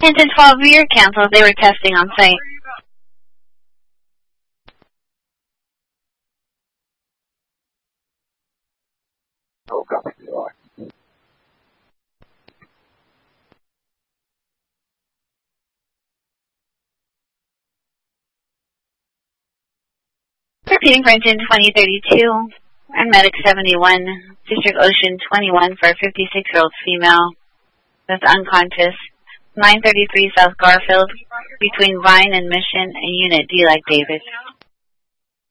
Hinton 12 rear canceled. They were testing on site. Oh, copy. 13 for Hinton 2032 and Medic 71, District Ocean 21 for a 56-year-old female that's unconscious. 933 South Garfield between Vine and Mission and Unit D like David.